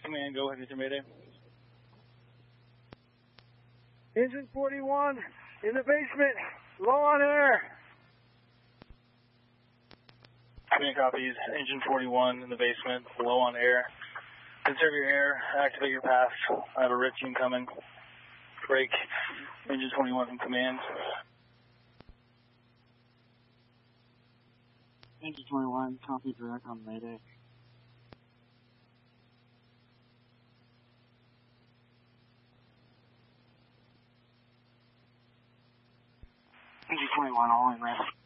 Command, go ahead and get your mayday. Engine 41 in the basement, low on air. Command copies. Engine 41 in the basement, low on air. Conserve your air, activate your path. I have a Rich incoming. Break. Engine 21 from command. Engine 21, copy direct on mayday. Engine 21, all in rest.